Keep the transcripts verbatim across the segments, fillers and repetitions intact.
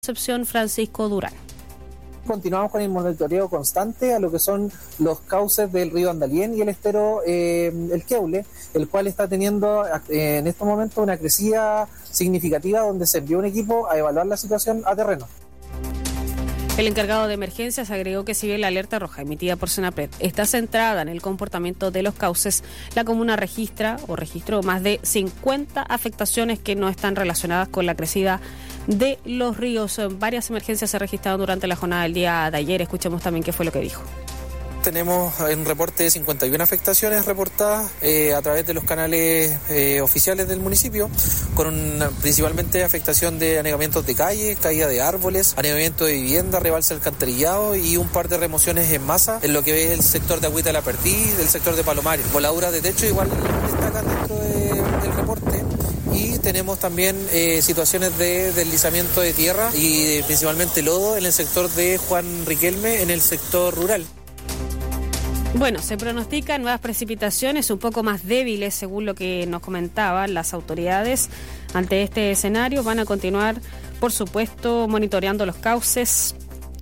Concepción, Francisco Durán. Continuamos con el monitoreo constante a lo que son los cauces del río Andalién y el estero eh, El Queule, el cual está teniendo eh, en estos momentos una crecida significativa, donde se envió un equipo a evaluar la situación a terreno. El encargado de emergencias agregó que si bien la alerta roja emitida por Senapred está centrada en el comportamiento de los cauces, la comuna registra o registró más de cincuenta afectaciones que no están relacionadas con la crecida de los ríos. Varias emergencias se registraron durante la jornada del día de ayer. Escuchemos también qué fue lo que dijo. Tenemos un reporte de cincuenta y una afectaciones reportadas eh, a través de los canales eh, oficiales del municipio, con una, principalmente afectación de anegamientos de calles, caída de árboles, anegamiento de vivienda, rebalse alcantarillado y un par de remociones en masa en lo que es el sector de Agüita de la Perdiz, del sector de Palomares. Voladuras de techo igual destacan dentro de, del reporte. Y tenemos también eh, situaciones de deslizamiento de tierra y principalmente lodo en el sector de Juan Riquelme, en el sector rural. Bueno, se pronostican nuevas precipitaciones un poco más débiles, según lo que nos comentaban las autoridades. Ante este escenario van a continuar, por supuesto, monitoreando los cauces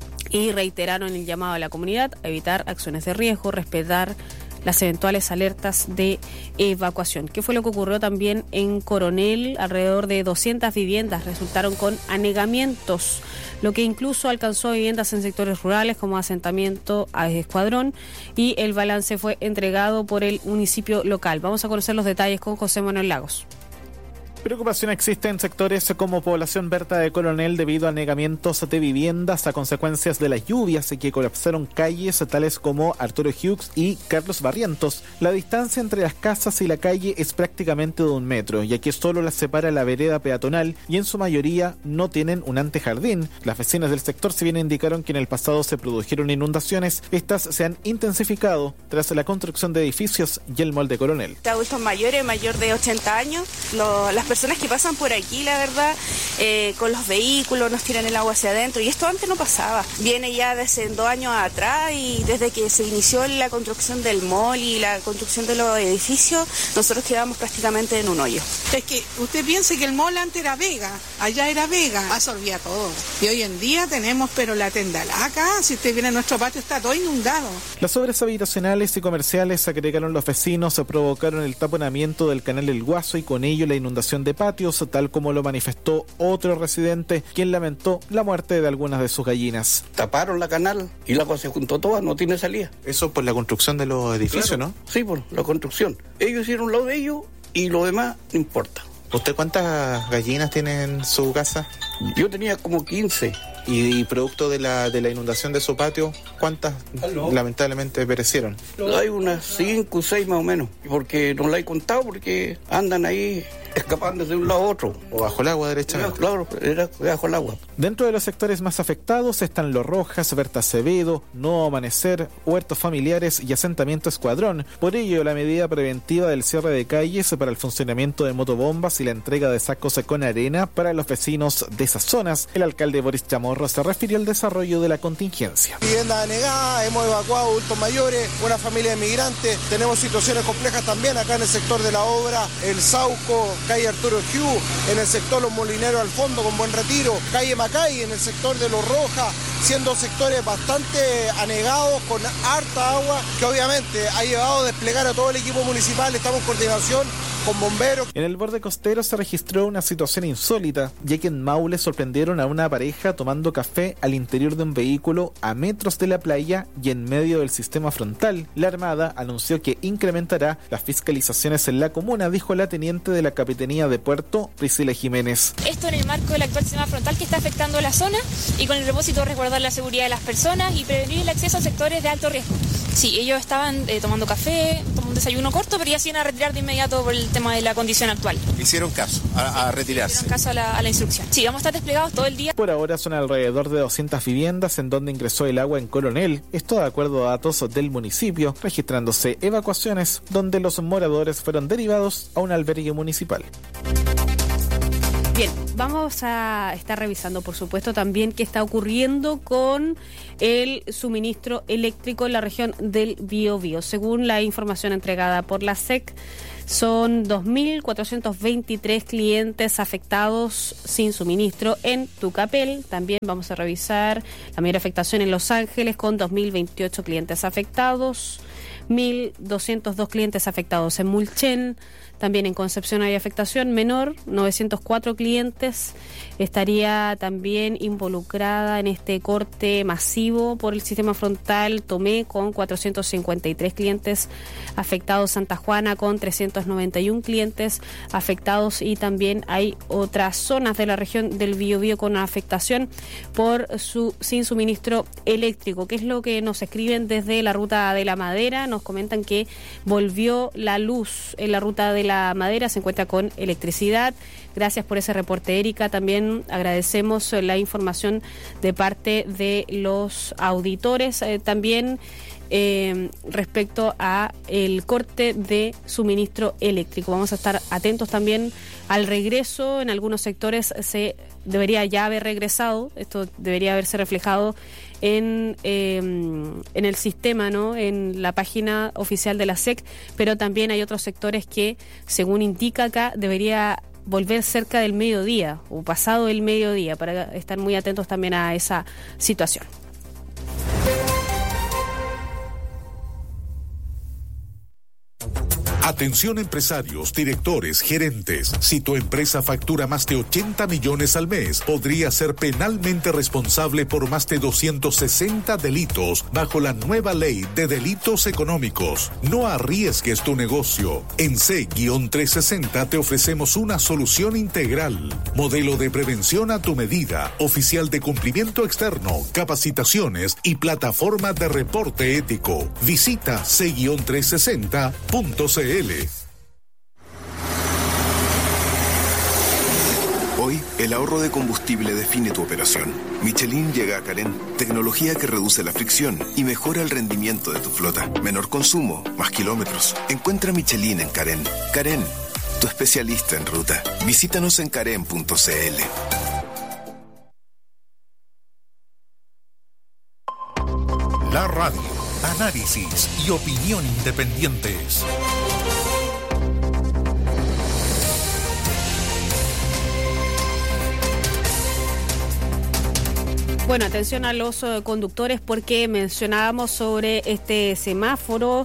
y reiteraron el llamado a la comunidad a evitar acciones de riesgo, respetar las eventuales alertas de evacuación. ¿Qué fue lo que ocurrió también en Coronel? Alrededor de doscientas viviendas resultaron con anegamientos, lo que incluso alcanzó viviendas en sectores rurales como asentamiento a Escuadrón, y el balance fue entregado por el municipio local. Vamos a conocer los detalles con José Manuel Lagos. Preocupación existe en sectores como Población Berta de Coronel debido a anegamientos de viviendas a consecuencias de las lluvias que colapsaron calles tales como Arturo Hughes y Carlos Barrientos. La distancia entre las casas y la calle es prácticamente de un metro, y aquí solo las separa la vereda peatonal y en su mayoría no tienen un antejardín. Las vecinas del sector, si bien indicaron que en el pasado se produjeron inundaciones, estas se han intensificado tras la construcción de edificios y el molde Coronel. Adultos mayores, mayor de ochenta años, lo, las personas que pasan por aquí, la verdad, eh, con los vehículos nos tiran el agua hacia adentro, y esto antes no pasaba. Viene ya desde dos años atrás, y desde que se inició la construcción del mall y la construcción de los edificios, nosotros quedamos prácticamente en un hoyo. Es que usted piensa que el mall antes era Vega, allá era Vega, absorbía todo. Y hoy en día tenemos, pero la tendalaca, si usted viene a nuestro patio, está todo inundado. Las obras habitacionales y comerciales, agregaron los vecinos, provocaron el taponamiento del canal El Guaso y con ello la inundación de patios, tal como lo manifestó otro residente, quien lamentó la muerte de algunas de sus gallinas. Taparon la canal y el agua se juntó toda, no tiene salida. Eso por la construcción de los edificios, claro, ¿no? Sí, por la construcción. Ellos hicieron lo de ellos y lo demás no importa. ¿Usted cuántas gallinas tiene en su casa? Yo tenía como quince. Y, y producto de la de la inundación de su patio, ¿cuántas ¿Aló? lamentablemente perecieron? Hay unas cinco o seis más o menos, porque no la he contado porque andan ahí escapando de un lado a otro. O bajo el agua, derechamente. Claro, era bajo el agua. Dentro de los sectores más afectados están Los Rojas, Berta Acevedo, Nuevo Amanecer, Huertos Familiares y Asentamiento Escuadrón. Por ello, la medida preventiva del cierre de calles para el funcionamiento de motobombas y la entrega de sacos con arena para los vecinos de esas zonas. El alcalde Boris Chamorro se refirió al desarrollo de la contingencia. Viviendas anegadas, hemos evacuado adultos mayores, una familia de migrantes, tenemos situaciones complejas también acá en el sector de la obra, el Sauco, calle Arturo Hughes, en el sector Los Molineros al fondo con Buen Retiro, calle Macay, en el sector de Los Rojas, siendo sectores bastante anegados con harta agua, que obviamente ha llevado a desplegar a todo el equipo municipal. Estamos en coordinación con bomberos. En el borde costero se registró una situación insólita, ya que en Maule sorprendieron a una pareja tomando café al interior de un vehículo a metros de la playa y en medio del sistema frontal. La Armada anunció que incrementará las fiscalizaciones en la comuna, dijo la teniente de la Capitanía de Puerto, Priscila Jiménez. Esto en el marco del actual sistema frontal que está afectando la zona y con el propósito de resguardar la seguridad de las personas y prevenir el acceso a sectores de alto riesgo. Sí, ellos estaban eh, tomando café, tomando un desayuno corto, pero ya se iban a retirar de inmediato por el tema de la condición actual. Hicieron caso a, a retirarse. Hicieron caso a la, a la instrucción. Sí, vamos a estar desplegados todo el día. Por ahora son alrededor de doscientas viviendas en donde ingresó el agua en Coronel. Esto de acuerdo a datos del municipio, registrándose evacuaciones donde los moradores fueron derivados a un albergue municipal. Bien, vamos a estar revisando, por supuesto, también qué está ocurriendo con el suministro eléctrico en la región del Biobío. Según la información entregada por la S E C, son dos mil cuatrocientos veintitrés clientes afectados sin suministro en Tucapel. También vamos a revisar la mayor afectación en Los Ángeles con dos mil veintiocho clientes afectados, mil doscientos dos clientes afectados en Mulchen. También en Concepción hay afectación menor, novecientos cuatro clientes. Estaría también involucrada en este corte masivo por el sistema frontal Tomé con cuatrocientos cincuenta y tres clientes afectados, Santa Juana con trescientos noventa y uno clientes afectados, y también hay otras zonas de la región del Biobío con afectación por su sin suministro eléctrico. ¿Qué es lo que nos escriben desde la Ruta de la Madera? Nos comentan que volvió la luz en la Ruta de la Madera, se encuentra con electricidad. Gracias por ese reporte, Erika. También agradecemos la información de parte de los auditores. Eh, también eh, respecto a el corte de suministro eléctrico. Vamos a estar atentos también al regreso. En algunos sectores se debería ya haber regresado. Esto debería haberse reflejado en eh, en el sistema, ¿no?, en la página oficial de la S E C, pero también hay otros sectores que, según indica acá, debería volver cerca del mediodía o pasado el mediodía, para estar muy atentos también a esa situación. Atención empresarios, directores, gerentes. Si tu empresa factura más de ochenta millones al mes, podría ser penalmente responsable por más de doscientos sesenta delitos bajo la nueva ley de delitos económicos. No arriesgues tu negocio. En C trescientos sesenta te ofrecemos una solución integral. Modelo de prevención a tu medida, oficial de cumplimiento externo, capacitaciones y plataforma de reporte ético. Visita C trescientos sesenta punto c l. Hoy, el ahorro de combustible define tu operación. Michelin llega a Carén, tecnología que reduce la fricción y mejora el rendimiento de tu flota. Menor consumo, más kilómetros. Encuentra Michelin en Carén. Carén, tu especialista en ruta. Visítanos en carén punto c l. La radio, análisis y opinión independientes. Bueno, atención a los uh, conductores, porque mencionábamos sobre este semáforo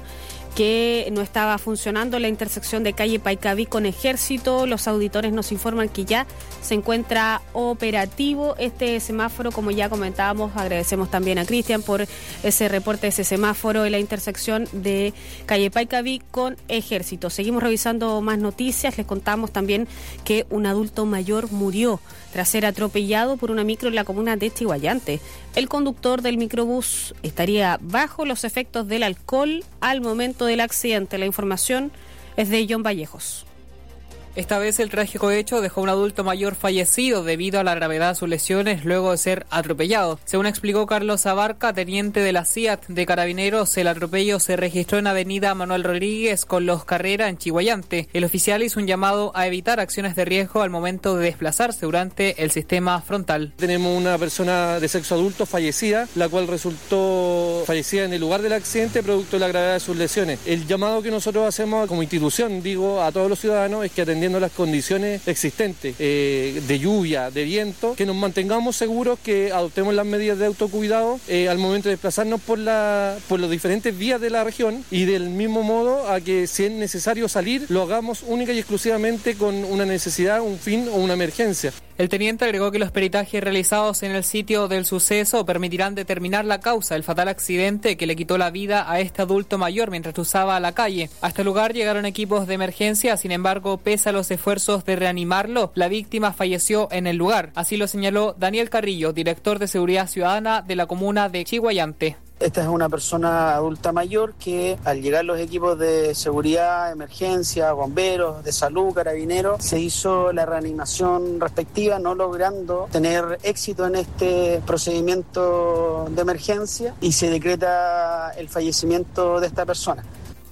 que no estaba funcionando en la intersección de calle Paicaví con Ejército. Los auditores nos informan que ya se encuentra operativo este semáforo, como ya comentábamos. Agradecemos también a Cristian por ese reporte de ese semáforo en la intersección de calle Paicaví con Ejército. Seguimos revisando más noticias. Les contamos también que un adulto mayor murió tras ser atropellado por una micro en la comuna de Chiguayante. El conductor del microbús estaría bajo los efectos del alcohol al momento del accidente. La información es de John Vallejos. Esta vez el trágico hecho dejó a un adulto mayor fallecido debido a la gravedad de sus lesiones luego de ser atropellado. Según explicó Carlos Abarca, teniente de la C I A T de Carabineros, el atropello se registró en avenida Manuel Rodríguez con Los Carrera en Chiguayante. El oficial hizo un llamado a evitar acciones de riesgo al momento de desplazarse durante el sistema frontal. Tenemos una persona de sexo adulto fallecida, la cual resultó fallecida en el lugar del accidente producto de la gravedad de sus lesiones. El llamado que nosotros hacemos como institución, digo, a todos los ciudadanos es que atendamos las condiciones existentes eh, de lluvia, de viento, que nos mantengamos seguros, que adoptemos las medidas de autocuidado eh, al momento de desplazarnos por, la, por las diferentes vías de la región, y del mismo modo a que si es necesario salir, lo hagamos única y exclusivamente con una necesidad, un fin o una emergencia. El teniente agregó que los peritajes realizados en el sitio del suceso permitirán determinar la causa del fatal accidente que le quitó la vida a este adulto mayor mientras cruzaba la calle. A este lugar llegaron equipos de emergencia, sin embargo, pese a los esfuerzos de reanimarlo, la víctima falleció en el lugar. Así lo señaló Daniel Carrillo, director de Seguridad Ciudadana de la comuna de Chiguayante. Esta es una persona adulta mayor que, al llegar los equipos de seguridad, emergencia, bomberos, de salud, carabineros, se hizo la reanimación respectiva, no logrando tener éxito en este procedimiento de emergencia, y se decreta el fallecimiento de esta persona.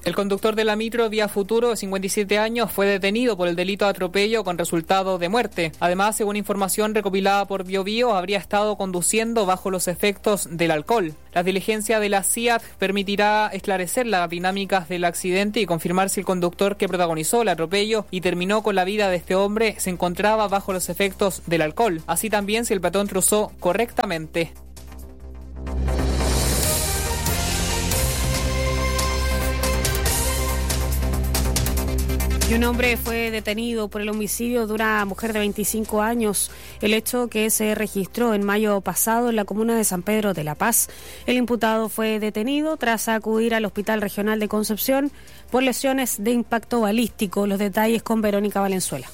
El conductor de la micro Vía Futuro, de cincuenta y siete años, fue detenido por el delito de atropello con resultado de muerte. Además, según información recopilada por BioBio, habría estado conduciendo bajo los efectos del alcohol. La diligencia de la C I A T permitirá esclarecer las dinámicas del accidente y confirmar si el conductor que protagonizó el atropello y terminó con la vida de este hombre se encontraba bajo los efectos del alcohol. Así también si el peatón cruzó correctamente. Y un hombre fue detenido por el homicidio de una mujer de veinticinco años, el hecho que se registró en mayo pasado en la comuna de San Pedro de la Paz. El imputado fue detenido tras acudir al Hospital Regional de Concepción por lesiones de impacto balístico. Los detalles con Verónica Valenzuela.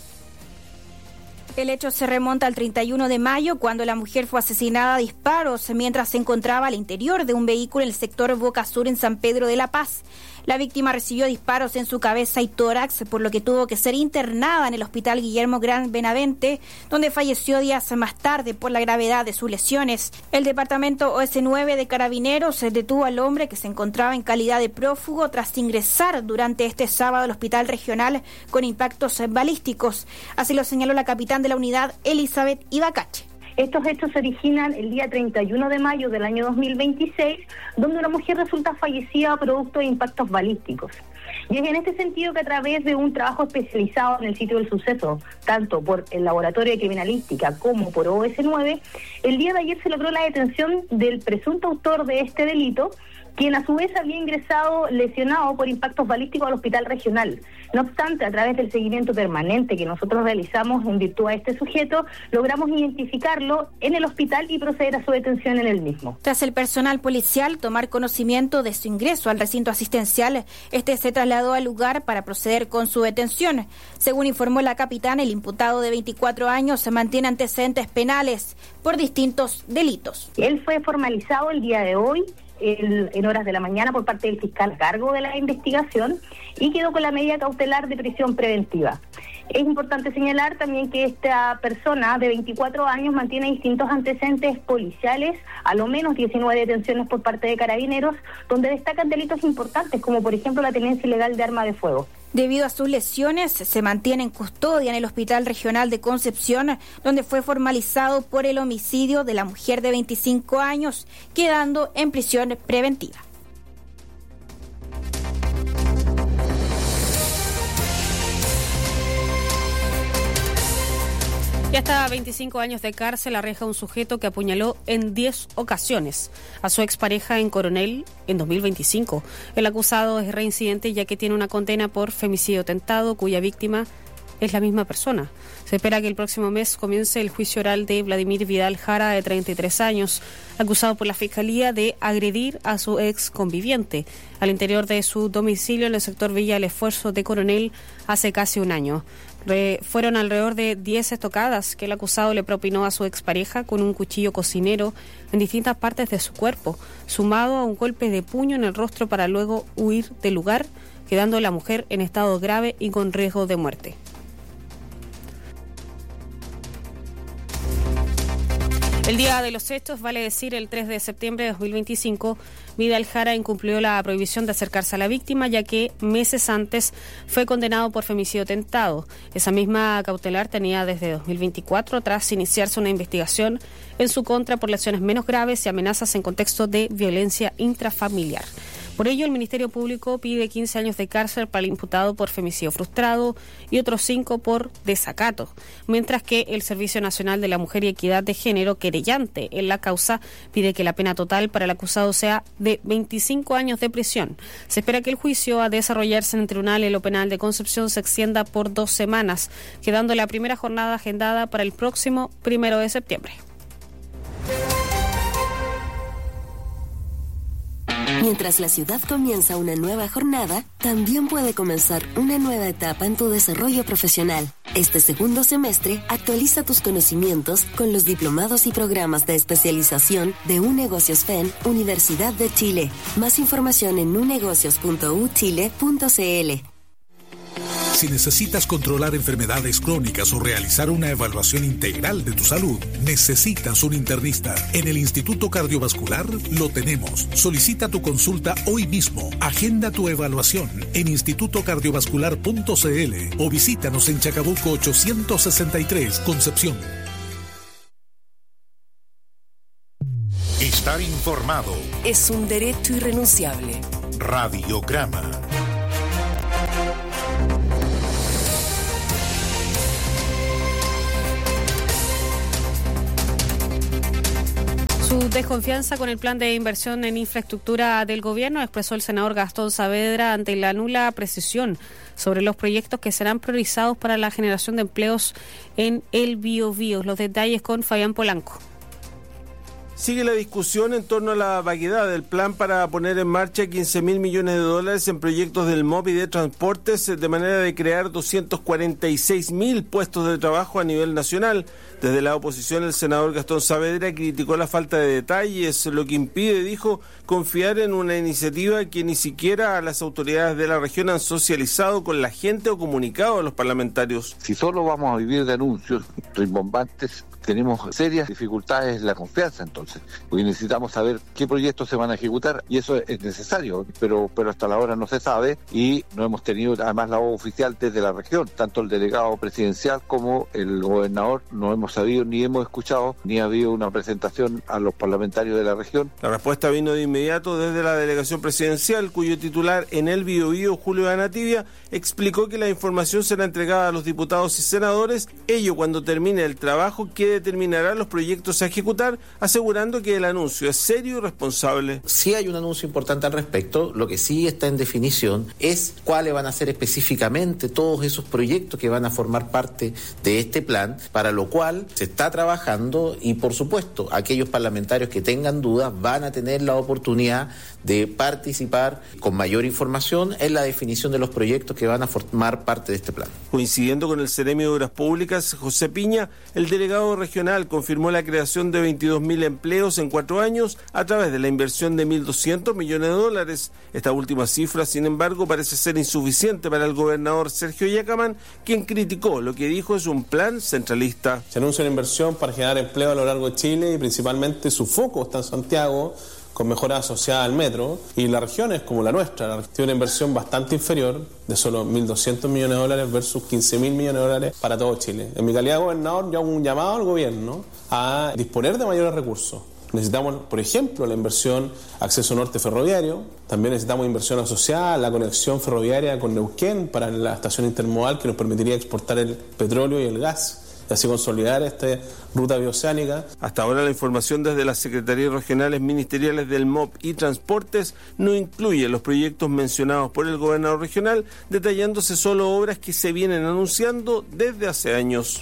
El hecho se remonta al treinta y uno de mayo, cuando la mujer fue asesinada a disparos mientras se encontraba al interior de un vehículo en el sector Boca Sur en San Pedro de la Paz. La víctima recibió disparos en su cabeza y tórax, por lo que tuvo que ser internada en el Hospital Guillermo Gran Benavente, donde falleció días más tarde por la gravedad de sus lesiones. El departamento O S nueve de Carabineros detuvo al hombre que se encontraba en calidad de prófugo tras ingresar durante este sábado al Hospital Regional con impactos balísticos. Así lo señaló la capitán de la unidad, Elizabeth Ibacache. Estos hechos se originan el día treinta y uno de mayo del año dos mil veintiséis, donde una mujer resulta fallecida producto de impactos balísticos. Y es en este sentido que a través de un trabajo especializado en el sitio del suceso, tanto por el Laboratorio de Criminalística como por O S nueve, el día de ayer se logró la detención del presunto autor de este delito, quien a su vez había ingresado lesionado por impactos balísticos al hospital regional. No obstante, a través del seguimiento permanente que nosotros realizamos en virtud a este sujeto, logramos identificarlo en el hospital y proceder a su detención en el mismo. Tras el personal policial tomar conocimiento de su ingreso al recinto asistencial, este se trasladó al lugar para proceder con su detención. Según informó la capitana, el imputado de veinticuatro años se mantiene antecedentes penales por distintos delitos. Él fue formalizado el día de hoy, El, en horas de la mañana, por parte del fiscal a cargo de la investigación, y quedó con la medida cautelar de prisión preventiva. Es importante señalar también que esta persona de veinticuatro años mantiene distintos antecedentes policiales, a lo menos diecinueve detenciones por parte de Carabineros, donde destacan delitos importantes como por ejemplo la tenencia ilegal de arma de fuego. Debido a sus lesiones, se mantiene en custodia en el Hospital Regional de Concepción, donde fue formalizado por el homicidio de la mujer de veinticinco años, quedando en prisión preventiva. Y hasta veinticinco años de cárcel arriesga un sujeto que apuñaló en diez ocasiones a su expareja en Coronel en dos mil veinticinco. El acusado es reincidente ya que tiene una condena por femicidio tentado, cuya víctima es la misma persona. Se espera que el próximo mes comience el juicio oral de Vladimir Vidal Jara, de treinta y tres años, acusado por la Fiscalía de agredir a su ex conviviente al interior de su domicilio en el sector Villa El Esfuerzo de Coronel hace casi un año. Re, fueron alrededor de diez estocadas que el acusado le propinó a su expareja con un cuchillo cocinero en distintas partes de su cuerpo, sumado a un golpe de puño en el rostro para luego huir del lugar, quedando la mujer en estado grave y con riesgo de muerte. El día de los hechos, vale decir el tres de septiembre de dos mil veinticinco, Vidal Jara incumplió la prohibición de acercarse a la víctima, ya que meses antes fue condenado por femicidio tentado. Esa misma cautelar tenía desde dos mil veinticuatro, tras iniciarse una investigación en su contra por lesiones menos graves y amenazas en contexto de violencia intrafamiliar. Por ello, el Ministerio Público pide quince años de cárcel para el imputado por femicidio frustrado y otros cinco por desacato, mientras que el Servicio Nacional de la Mujer y Equidad de Género, querellante en la causa, pide que la pena total para el acusado sea de veinticinco años de prisión. Se espera que el juicio a desarrollarse en el Tribunal en lo Penal de Concepción se extienda por dos semanas, quedando la primera jornada agendada para el próximo primero de septiembre. Mientras la ciudad comienza una nueva jornada, también puede comenzar una nueva etapa en tu desarrollo profesional. Este segundo semestre, actualiza tus conocimientos con los diplomados y programas de especialización de UNegocios F E N, Universidad de Chile. Más información en unegocios punto u chile punto c l. Si necesitas controlar enfermedades crónicas o realizar una evaluación integral de tu salud, necesitas un internista. En el Instituto Cardiovascular lo tenemos. Solicita tu consulta hoy mismo. Agenda tu evaluación en instituto cardiovascular punto c l o visítanos en Chacabuco ochocientos sesenta y tres, Concepción. Estar informado es un derecho irrenunciable. Radiograma. Su desconfianza con el plan de inversión en infraestructura del gobierno expresó el senador Gastón Saavedra ante la nula precisión sobre los proyectos que serán priorizados para la generación de empleos en el Biobío. Los detalles con Fabián Polanco. Sigue la discusión en torno a la vaguedad del plan para poner en marcha quince mil millones de dólares en proyectos del M O P y de transportes, de manera de crear doscientos cuarenta y seis mil puestos de trabajo a nivel nacional. Desde la oposición, el senador Gastón Saavedra criticó la falta de detalles, lo que impide, dijo, confiar en una iniciativa que ni siquiera las autoridades de la región han socializado con la gente o comunicado a los parlamentarios. Si solo vamos a vivir de anuncios rimbombantes, tenemos serias dificultades en la confianza, entonces, porque necesitamos saber qué proyectos se van a ejecutar y eso es necesario, pero pero hasta la hora no se sabe y no hemos tenido además la voz oficial desde la región, tanto el delegado presidencial como el gobernador no hemos sabido ni hemos escuchado ni ha habido una presentación a los parlamentarios de la región. La respuesta vino de inmediato desde la delegación presidencial, cuyo titular en el Biobío, Julio Anativia, explicó que la información será entregada a los diputados y senadores, ello cuando termine el trabajo que determinará los proyectos a ejecutar, asegurando que el anuncio es serio y responsable. Sí hay un anuncio importante al respecto, lo que sí está en definición es cuáles van a ser específicamente todos esos proyectos que van a formar parte de este plan, para lo cual se está trabajando y por supuesto aquellos parlamentarios que tengan dudas van a tener la oportunidad de participar con mayor información en la definición de los proyectos que van a formar parte de este plan. Coincidiendo con el Seremio de Obras Públicas, José Piña, el delegado regional confirmó la creación de veintidós mil empleos en cuatro años a través de la inversión de mil doscientos millones de dólares. Esta última cifra, sin embargo, parece ser insuficiente para el gobernador Sergio Yacamán, quien criticó lo que dijo es un plan centralista. Se anuncia una inversión para generar empleo a lo largo de Chile y principalmente su foco está en Santiago, con mejora asociada al metro, y las regiones como la nuestra tiene una inversión bastante inferior de solo mil doscientos millones de dólares versus quince mil millones de dólares para todo Chile. En mi calidad de gobernador yo hago un llamado al gobierno a disponer de mayores recursos. Necesitamos, por ejemplo, la inversión acceso norte ferroviario, también necesitamos inversión asociada a la conexión ferroviaria con Neuquén para la estación intermodal que nos permitiría exportar el petróleo y el gas, y así consolidar esta ruta bioceánica. Hasta ahora la información desde las Secretarías Regionales Ministeriales del M O P y Transportes no incluye los proyectos mencionados por el gobernador regional, detallándose solo obras que se vienen anunciando desde hace años.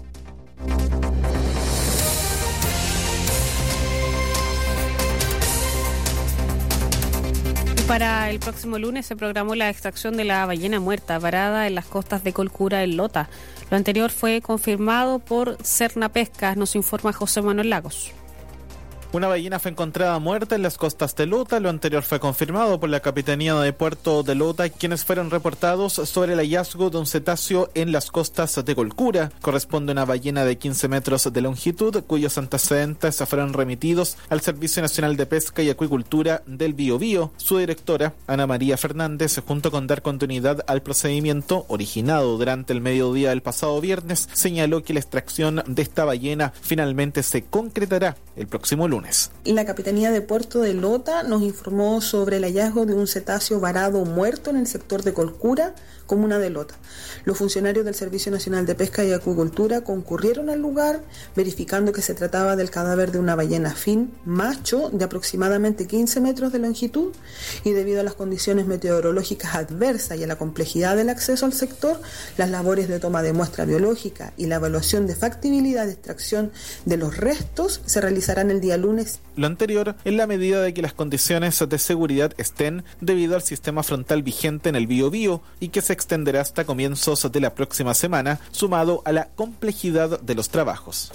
Para el próximo lunes se programó la extracción de la ballena muerta varada en las costas de Colcura, en Lota. Lo anterior fue confirmado por Serna Pesca, nos informa José Manuel Lagos. Una ballena fue encontrada muerta en las costas de Lota. Lo anterior fue confirmado por la Capitanía de Puerto de Lota, quienes fueron reportados sobre el hallazgo de un cetáceo en las costas de Colcura. Corresponde a una ballena de quince metros de longitud, cuyos antecedentes fueron remitidos al Servicio Nacional de Pesca y Acuicultura del Biobío. Su directora, Ana María Fernández, junto con dar continuidad al procedimiento originado durante el mediodía del pasado viernes, señaló que la extracción de esta ballena finalmente se concretará el próximo lunes. La Capitanía de Puerto de Lota nos informó sobre el hallazgo de un cetáceo varado muerto en el sector de Colcura, comuna de Lota. Los funcionarios del Servicio Nacional de Pesca y Acuicultura concurrieron al lugar, verificando que se trataba del cadáver de una ballena fin macho de aproximadamente quince metros de longitud, y debido a las condiciones meteorológicas adversas y a la complejidad del acceso al sector, las labores de toma de muestra biológica y la evaluación de factibilidad de extracción de los restos se realizarán el día lunes. Lo anterior en la medida de que las condiciones de seguridad estén debido al sistema frontal vigente en el Biobío y que se extenderá hasta comienzos de la próxima semana, sumado a la complejidad de los trabajos.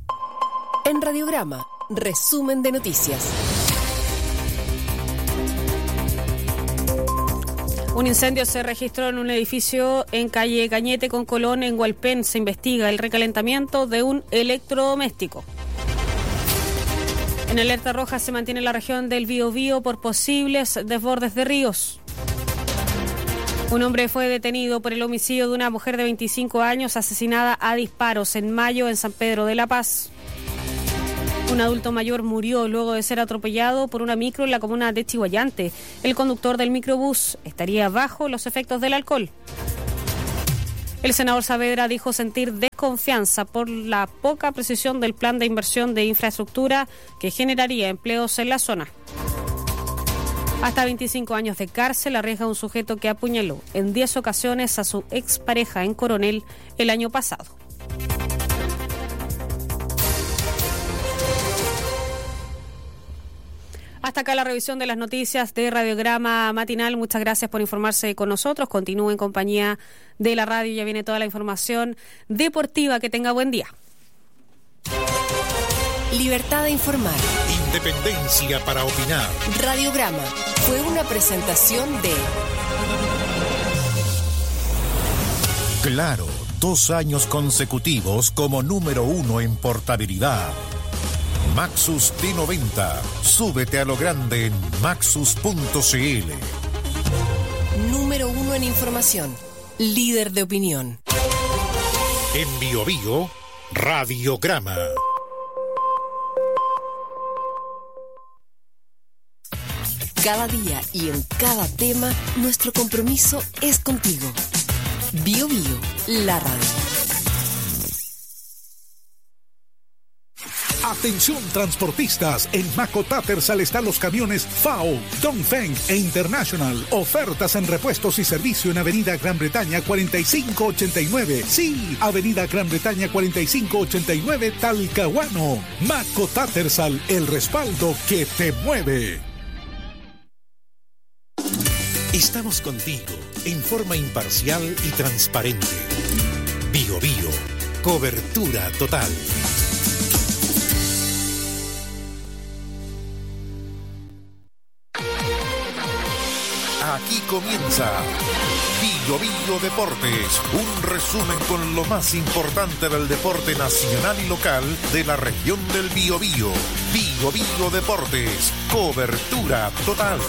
En Radiograma, resumen de noticias. Un incendio se registró en un edificio en calle Cañete con Colón, en Hualpén. Se investiga el recalentamiento de un electrodoméstico. En alerta roja se mantiene la región del Biobío por posibles desbordes de ríos. Un hombre fue detenido por el homicidio de una mujer de veinticinco años asesinada a disparos en mayo en San Pedro de la Paz. Un adulto mayor murió luego de ser atropellado por una micro en la comuna de Chiguayante. El conductor del microbús estaría bajo los efectos del alcohol. El senador Saavedra dijo sentir desconfianza por la poca precisión del plan de inversión de infraestructura que generaría empleos en la zona. Hasta veinticinco años de cárcel arriesga un sujeto que apuñaló en diez ocasiones a su expareja en Coronel el año pasado. Hasta acá la revisión de las noticias de Radiograma Matinal. Muchas gracias por informarse con nosotros. Continúe en compañía de la radio. Ya viene toda la información deportiva. Que tenga buen día. Libertad de informar. Independencia para opinar. Radiograma fue una presentación de Claro, dos años consecutivos como número uno en portabilidad. Maxus T noventa. Súbete a lo grande en maxus punto c l. Número uno en información. Líder de opinión. En Biobío, Radiograma. Cada día y en cada tema, nuestro compromiso es contigo. Biobío, la radio. Atención transportistas, en Maco Tattersall están los camiones F A O, Dongfeng e International. Ofertas en repuestos y servicio en Avenida Gran Bretaña cuarenta y cinco ochenta y nueve. Sí, Avenida Gran Bretaña cuarenta y cinco ochenta y nueve, Talcahuano. Maco Tattersall, el respaldo que te mueve. Estamos contigo en forma imparcial y transparente. Biobío, cobertura total. Aquí comienza Biobío Deportes, un resumen con lo más importante del deporte nacional y local de la región del Biobío. Biobío Deportes, cobertura total.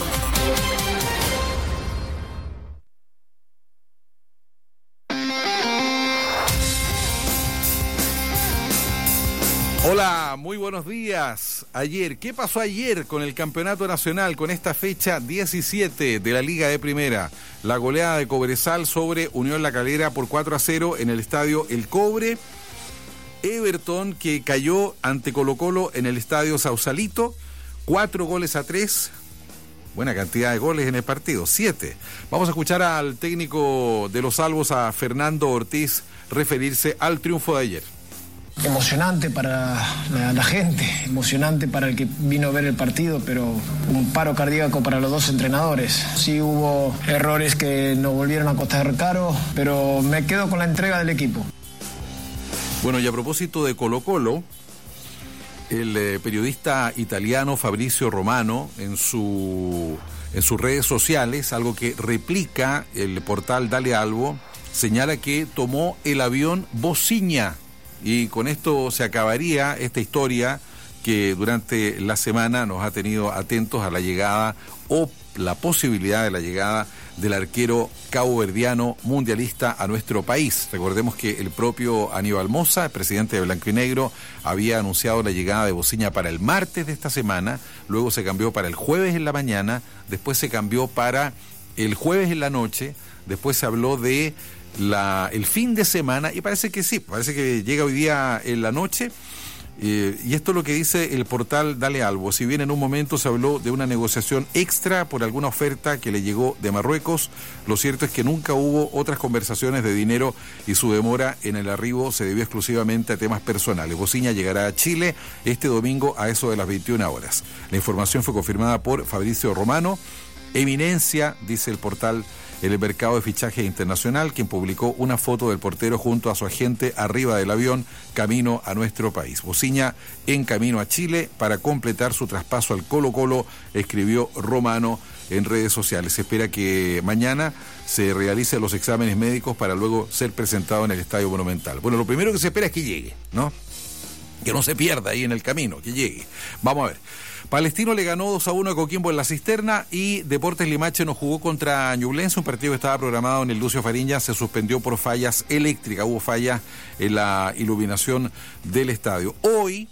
Hola, muy buenos días. Ayer, ¿qué pasó ayer con el Campeonato Nacional, con esta fecha diecisiete de la Liga de Primera? La goleada de Cobresal sobre Unión La Calera por cuatro a cero en el estadio El Cobre. Everton, que cayó ante Colo-Colo en el estadio Sausalito, cuatro goles a tres. Buena cantidad de goles en el partido, siete. Vamos a escuchar al técnico de los Salvos, a Fernando Ortiz, referirse al triunfo de ayer. Emocionante para la, la gente, emocionante para el que vino a ver el partido, pero un paro cardíaco para los dos entrenadores. Sí hubo errores que nos volvieron a costar caro, pero me quedo con la entrega del equipo. Bueno, y a propósito de Colo-Colo, el eh, periodista italiano Fabrizio Romano, en su en sus redes sociales, algo que replica el portal Dale Albo, señala que tomó el avión Bociña. Y con esto se acabaría esta historia que durante la semana nos ha tenido atentos a la llegada o la posibilidad de la llegada del arquero caboverdiano mundialista a nuestro país. Recordemos que el propio Aníbal Mosa, el presidente de Blanco y Negro, había anunciado la llegada de Bociña para el martes de esta semana, luego se cambió para el jueves en la mañana, después se cambió para el jueves en la noche, después se habló de La, el fin de semana, y parece que sí, parece que llega hoy día en la noche, eh, y esto es lo que dice el portal Dale Albo. Si bien en un momento se habló de una negociación extra por alguna oferta que le llegó de Marruecos, lo cierto es que nunca hubo otras conversaciones de dinero y su demora en el arribo se debió exclusivamente a temas personales. Bociña llegará a Chile este domingo a eso de las veintiuna horas. La información fue confirmada por Fabricio Romano, eminencia, dice el portal, en el mercado de fichaje internacional, quien publicó una foto del portero junto a su agente arriba del avión, camino a nuestro país. Bociña en camino a Chile para completar su traspaso al Colo-Colo, escribió Romano en redes sociales. Se espera que mañana se realicen los exámenes médicos para luego ser presentado en el Estadio Monumental. Bueno, lo primero que se espera es que llegue, ¿no? Que no se pierda ahí en el camino, que llegue. Vamos a ver. Palestino le ganó dos a uno a Coquimbo en la Cisterna y Deportes Limache no jugó contra Ñublense, un partido que estaba programado en el Lucio Fariña, se suspendió por fallas eléctricas, hubo fallas en la iluminación del estadio. Hoy,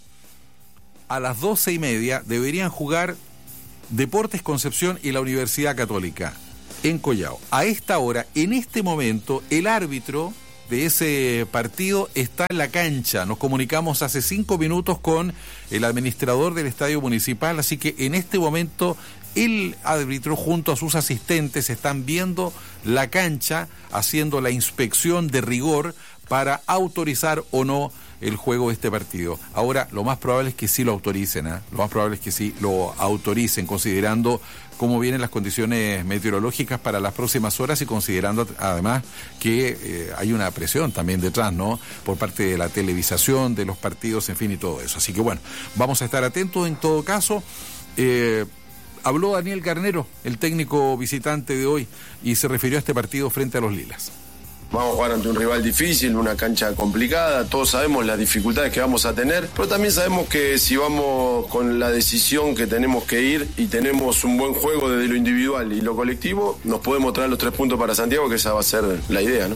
a las doce y media, deberían jugar Deportes Concepción y la Universidad Católica en Collao. A esta hora, en este momento, el árbitro de ese partido está en la cancha. Nos comunicamos hace cinco minutos con el administrador del estadio municipal, así que en este momento el árbitro junto a sus asistentes están viendo la cancha, haciendo la inspección de rigor para autorizar o no el juego de este partido. Ahora, lo más probable es que sí lo autoricen, ¿eh? Lo más probable es que sí lo autoricen, considerando cómo vienen las condiciones meteorológicas para las próximas horas y considerando además que eh, hay una presión también detrás, ¿no? Por parte de la televisación, de los partidos, en fin, y todo eso. Así que bueno, vamos a estar atentos en todo caso. Eh, habló Daniel Garnero, el técnico visitante de hoy, y se refirió a este partido frente a los Lilas. Vamos a jugar ante un rival difícil, una cancha complicada, todos sabemos las dificultades que vamos a tener, pero también sabemos que si vamos con la decisión que tenemos que ir y tenemos un buen juego desde lo individual y lo colectivo, nos podemos traer los tres puntos para Santiago, que esa va a ser la idea, ¿no?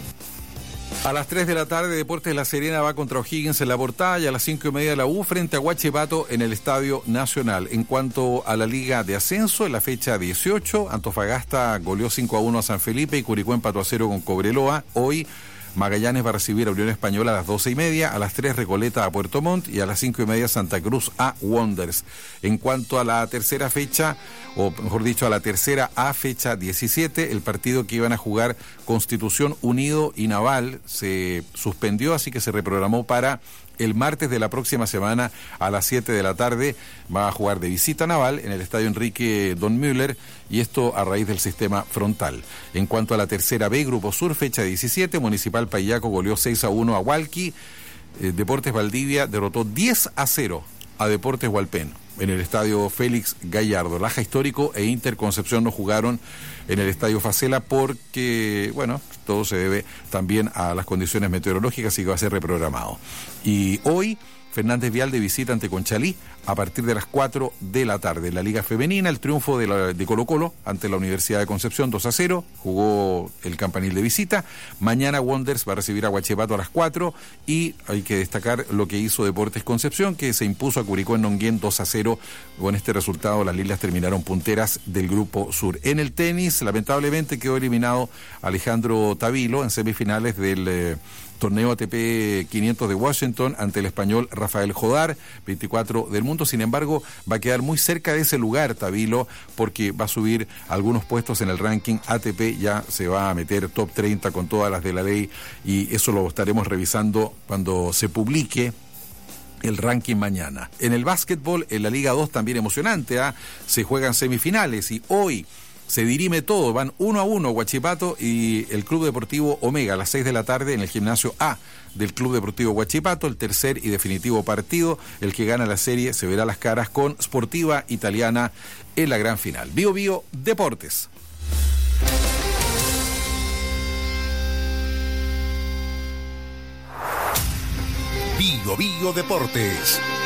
A las tres de la tarde, Deportes La Serena va contra O'Higgins en la Portada y a las cinco y media la U frente a Huachipato en el Estadio Nacional. En cuanto a la Liga de Ascenso, en la fecha dieciocho, Antofagasta goleó cinco a uno a San Felipe y Curicó empató a cero con Cobreloa. Hoy Magallanes va a recibir a Unión Española a las doce y media, a las tres Recoleta a Puerto Montt y a las cinco y media Santa Cruz a Wanderers. En cuanto a la tercera fecha, o mejor dicho a la tercera A, fecha diecisiete, el partido que iban a jugar Constitución Unido y Naval se suspendió, así que se reprogramó para el martes de la próxima semana a las siete de la tarde. Va a jugar de visita Naval en el Estadio Enrique Don Müller, y esto a raíz del sistema frontal. En cuanto a la tercera B, Grupo Sur, fecha diecisiete, Municipal Payaco goleó seis a uno a Hualqui. eh, Deportes Valdivia derrotó diez a cero a Deportes Hualpén en el Estadio Félix Gallardo. Laja Histórico e Inter Concepción no jugaron en el Estadio Facela porque, bueno, todo se debe también a las condiciones meteorológicas y que va a ser reprogramado. Y hoy, Fernández Vial de visita ante Conchalí a partir de las cuatro de la tarde. En la Liga Femenina, el triunfo de, la, de Colo Colo ante la Universidad de Concepción dos a cero, jugó el Campanil de visita. Mañana Wanderers va a recibir a Huachipato a las cuatro y hay que destacar lo que hizo Deportes Concepción, que se impuso a Curicó en Nonguén dos a cero. Con este resultado las Lilas terminaron punteras del Grupo Sur. En el tenis, lamentablemente quedó eliminado Alejandro Tavilo en semifinales del eh, torneo A T P quinientos de Washington ante el español Rafael Jodar, veinticuatro del mundo. Sin embargo, va a quedar muy cerca de ese lugar Tavilo, porque va a subir algunos puestos en el ranking A T P, ya se va a meter top treinta con todas las de la ley, y eso lo estaremos revisando cuando se publique el ranking mañana. En el básquetbol, en la Liga dos también emocionante, ¿eh? Se juegan semifinales y hoy se dirime todo, van uno a uno Huachipato y el Club Deportivo Omega a las seis de la tarde en el gimnasio A del Club Deportivo Huachipato, el tercer y definitivo partido. El que gana la serie se verá las caras con Sportiva Italiana en la gran final. Bio Bio Deportes. Bio Bio Deportes.